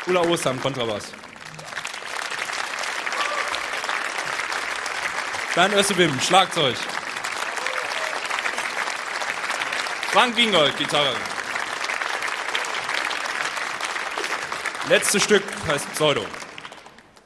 Ulla Oster am Kontrabass. Bernd Össebim, Schlagzeug. Frank Wingold, Gitarre. Letztes Stück heißt Pseudo.